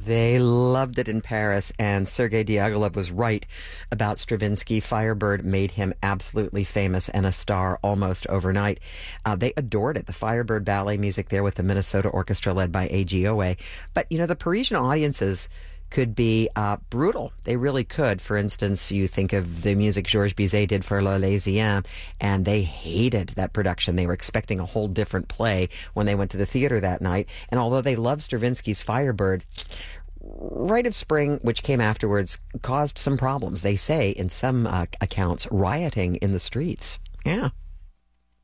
They loved it in Paris, and Sergei Diaghilev was right about Stravinsky. Firebird made him absolutely famous and a star almost overnight. They adored it, the Firebird ballet music there with the Minnesota Orchestra led by AGOA. But, you know, the Parisian audiences could be brutal. They really could. For instance, you think of the music Georges Bizet did for L'Arlésienne, and they hated that production. They were expecting a whole different play when they went to the theater that night. And although they loved Stravinsky's Firebird, Rite of Spring, which came afterwards, caused some problems. They say, in some accounts, rioting in the streets. Yeah.